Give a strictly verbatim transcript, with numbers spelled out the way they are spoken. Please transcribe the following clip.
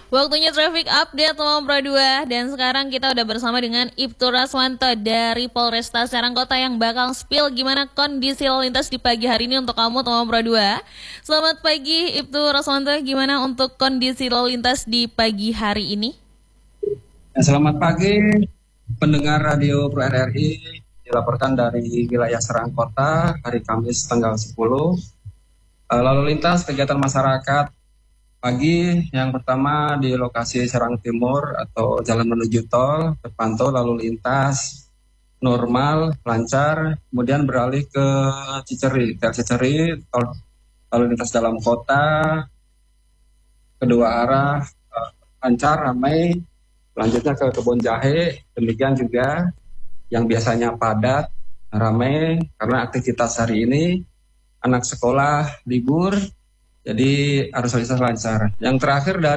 Waktunya traffic update Mama Pro dua. Dan sekarang kita udah bersama dengan Ibtu Raswanto dari Polresta Serang Kota yang bakal spill gimana kondisi lalu lintas di pagi hari ini untuk kamu Mama Pro dua. Selamat pagi Ibtu Raswanto, gimana untuk kondisi lalu lintas di pagi hari ini? Ya, selamat pagi pendengar Radio Pro R R I, dilaporkan dari wilayah Serang Kota hari Kamis tanggal sepuluh. Lalu lintas kegiatan masyarakat pagi yang pertama di lokasi Serang Timur atau jalan menuju tol terpantau lalu lintas normal, lancar, kemudian beralih ke Ciceri, Tel Ciceri, tol lalu lintas dalam kota, kedua arah lancar, ramai, lanjutnya ke Kebon Jahe, demikian juga yang biasanya padat, ramai karena aktivitas hari ini anak sekolah libur, jadi arus lalu lintas lancar. Yang terakhir dari